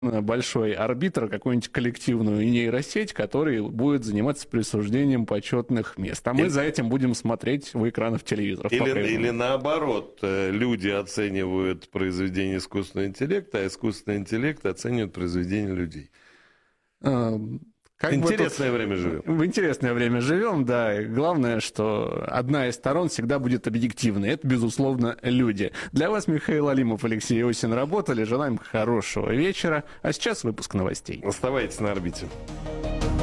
большой арбитр, какую-нибудь коллективную нейросеть, который будет заниматься присуждением почетных мест. А мы за этим будем смотреть в экранах телевизоров. Или наоборот, люди оценивают произведение искусственного интеллекта, а искусственный интеллект оценивает произведение людей. Интересное время живем. В интересное время живем, да. Главное, что одна из сторон всегда будет объективной. Это, безусловно, люди. Для вас Михаил Алимов, Алексей Осин работали. Желаем хорошего вечера. А сейчас выпуск новостей. Оставайтесь на орбите.